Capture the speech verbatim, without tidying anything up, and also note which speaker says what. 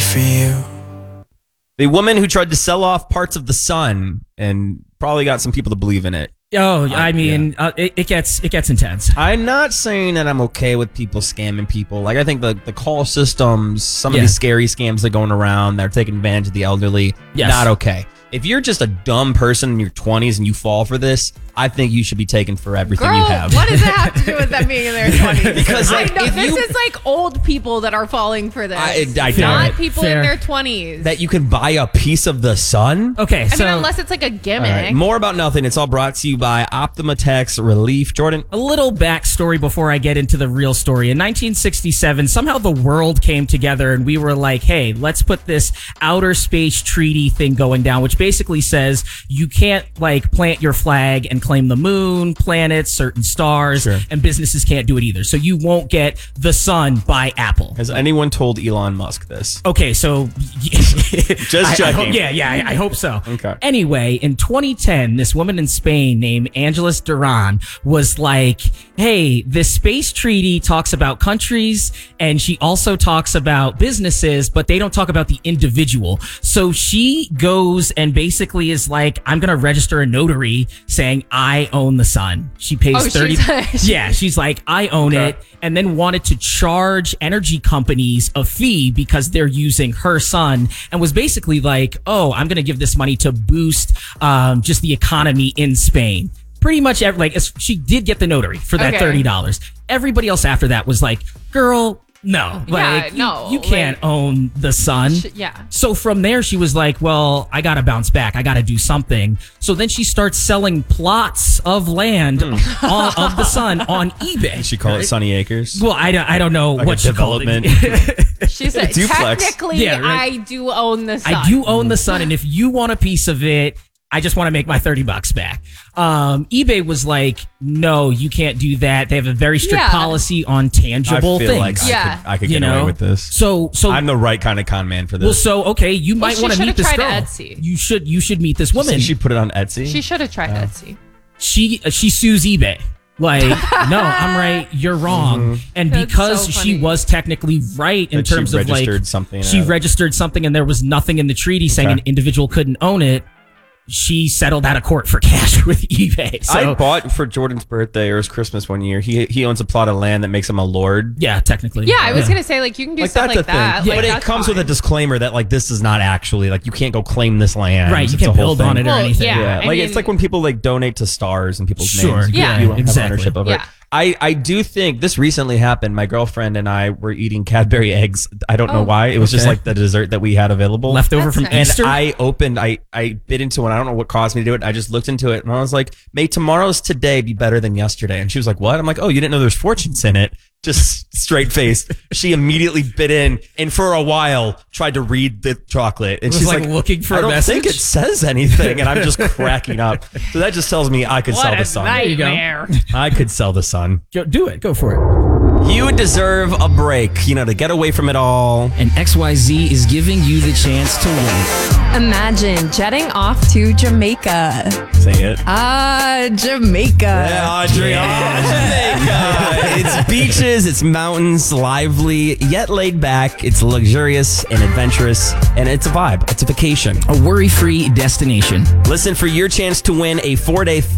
Speaker 1: for you.
Speaker 2: The woman who tried to sell off parts of the sun and probably got some people to believe in it.
Speaker 3: Oh, I mean,
Speaker 2: yeah.
Speaker 3: uh, it, it gets it gets intense.
Speaker 2: I'm not saying that I'm okay with people scamming people. Like, I think the, the call systems, some
Speaker 3: Yeah.
Speaker 2: of these scary scams that are going around, that are taking advantage of the elderly,
Speaker 3: Yes.
Speaker 2: not okay. If you're just a dumb person in your twenties and you fall for this, I think you should be taken for everything
Speaker 4: Girl,
Speaker 2: you have.
Speaker 4: what does it have to do with them being in their twenties?
Speaker 2: Because, like,
Speaker 4: I know,
Speaker 2: if
Speaker 4: this
Speaker 2: you-
Speaker 4: is like old people that are falling for this.
Speaker 2: I- I doubt
Speaker 4: not
Speaker 2: it.
Speaker 4: people
Speaker 3: Fair.
Speaker 4: in their twenties.
Speaker 2: That you can buy a piece of the sun?
Speaker 3: Okay,
Speaker 4: I
Speaker 3: so
Speaker 4: mean, unless it's like a
Speaker 2: All
Speaker 4: gimmick.
Speaker 2: right, more about nothing. It's all brought to you by Optimatex Relief. Jordan?
Speaker 3: a little backstory before I get into the real story. In nineteen sixty-seven, somehow the world came together and we were like, hey, let's put this outer space treaty thing going down, which basically says you can't like plant your flag and claim the moon, planets, certain stars,
Speaker 2: Sure.
Speaker 3: and businesses can't do it either. So you won't get the sun by Apple.
Speaker 2: Has anyone told Elon Musk this?
Speaker 3: Okay, so
Speaker 2: Just
Speaker 3: I- I
Speaker 2: checking.
Speaker 3: hope- yeah, yeah, I, I hope so.
Speaker 2: Okay.
Speaker 3: Anyway, in twenty ten, this woman in Spain named Angeles Duran was like, "Hey, this space treaty talks about countries, and she also talks about businesses, but they don't talk about the individual." So she goes and basically is like, "I'm gonna register a notary saying I own the sun." She pays
Speaker 4: Oh,
Speaker 3: thirty.
Speaker 4: she's-
Speaker 3: Yeah, she's like, "I own
Speaker 2: Okay.
Speaker 3: it." And then wanted to charge energy companies a fee because they're using her sun, and was basically like, oh, I'm going to give this money to boost um, just the economy in Spain. Pretty much, every, like, it's- she did get the notary for that
Speaker 4: Okay.
Speaker 3: thirty dollars. Everybody else after that was like, girl, no. Like, you-
Speaker 4: no,
Speaker 3: you, can't
Speaker 4: like-
Speaker 3: own the sun.
Speaker 4: Sh- yeah.
Speaker 3: So from there, she was like, well, I got to bounce back. I got to do something. So then she starts selling plots of land on, of the sun on eBay.
Speaker 2: Did she call it Sunny Acres?
Speaker 3: Well, I don't, I don't know
Speaker 2: Like
Speaker 3: what
Speaker 2: a
Speaker 3: she called
Speaker 2: development?
Speaker 3: it.
Speaker 4: She said,
Speaker 2: Duplex.
Speaker 4: technically,
Speaker 3: Yeah, right.
Speaker 4: I do own the sun.
Speaker 3: I do own the sun, and if you want a piece of it, I just want to make my thirty bucks back. Um, eBay was like, no, you can't do that. They have a very strict
Speaker 4: Yeah.
Speaker 3: policy on
Speaker 2: I
Speaker 3: tangible
Speaker 2: feel
Speaker 3: things.
Speaker 2: like I
Speaker 4: Yeah.
Speaker 2: could, I could
Speaker 3: you
Speaker 2: get
Speaker 3: know,
Speaker 2: away with this.
Speaker 3: So, so
Speaker 2: I'm the right kind of con man for this.
Speaker 3: well, so okay, you might
Speaker 4: she
Speaker 3: want to
Speaker 4: should've
Speaker 3: meet this
Speaker 4: tried
Speaker 3: girl.
Speaker 4: Etsy.
Speaker 3: You should, you should meet this woman.
Speaker 2: Did she put it on Etsy?
Speaker 4: She should have tried Etsy.
Speaker 3: she uh, she sues eBay. Like, no, I'm right. You're wrong. And
Speaker 4: That's
Speaker 3: because
Speaker 4: so
Speaker 3: she
Speaker 4: funny.
Speaker 3: was technically right in
Speaker 2: That she
Speaker 3: terms of like,
Speaker 2: registered something,
Speaker 3: she
Speaker 2: uh,
Speaker 3: registered something, and there was nothing in the treaty saying
Speaker 2: Okay.
Speaker 3: an individual couldn't own it. She settled out of court for cash with eBay. So
Speaker 2: I bought for Jordan's birthday or his Christmas one year. He he owns a plot of land that makes him a lord.
Speaker 3: yeah, technically.
Speaker 4: Yeah, I was going to say, like, you can do
Speaker 2: Like,
Speaker 4: stuff
Speaker 2: that's
Speaker 4: like
Speaker 2: a
Speaker 4: that.
Speaker 2: thing.
Speaker 4: Like,
Speaker 2: but it
Speaker 4: that's
Speaker 2: comes with a
Speaker 4: fine.
Speaker 2: disclaimer that, like, this is not actually, like, you can't go claim this land.
Speaker 3: Right, you
Speaker 2: It's a
Speaker 3: can't
Speaker 2: whole
Speaker 3: build on
Speaker 2: thing.
Speaker 3: it or
Speaker 4: Well,
Speaker 3: anything.
Speaker 4: yeah.
Speaker 2: Yeah,
Speaker 4: I
Speaker 2: like
Speaker 4: mean-
Speaker 2: it's like when people like donate to stars and people's
Speaker 3: Sure.
Speaker 2: names. You,
Speaker 4: Yeah.
Speaker 2: you have
Speaker 3: Exactly.
Speaker 2: ownership of
Speaker 4: Yeah.
Speaker 2: it. I, I do think this recently happened. My girlfriend and I were eating Cadbury eggs. I don't know
Speaker 4: Oh.
Speaker 2: why. It was just
Speaker 3: Okay.
Speaker 2: like the dessert that we had available.
Speaker 3: Left over
Speaker 4: That's
Speaker 3: from
Speaker 4: nice.
Speaker 3: Easter.
Speaker 2: And I opened, I, I bit into one. I don't know what caused me to do it. I just looked into it and I was like, may tomorrow's today be better than yesterday. And she was like, what? I'm like, oh, you didn't know there's fortunes in it. Just straight faced. She immediately bit in and for a while tried to read the chocolate. And
Speaker 3: Was,
Speaker 2: she's
Speaker 3: like,
Speaker 2: like,
Speaker 3: looking for
Speaker 2: I
Speaker 3: a
Speaker 2: don't think
Speaker 3: message?
Speaker 2: it says anything. And I'm just cracking up. So that just tells me I could
Speaker 4: What
Speaker 2: sell
Speaker 4: a
Speaker 2: the sun.
Speaker 3: you go.
Speaker 4: nightmare.
Speaker 2: I could sell the sun.
Speaker 3: Go, do it. Go for it.
Speaker 2: You deserve a break, you know, to get away from it all.
Speaker 5: And X Y Z is giving you the chance to win.
Speaker 6: Imagine jetting off to Jamaica.
Speaker 2: Say it.
Speaker 6: Ah, Jamaica.
Speaker 2: Yeah, Audrey. Oh, Jamaica. It's beaches, it's mountains, lively, yet laid back. It's luxurious and adventurous, and it's a vibe. It's a vacation.
Speaker 5: A worry-free destination.
Speaker 2: Listen for your chance to win a four-day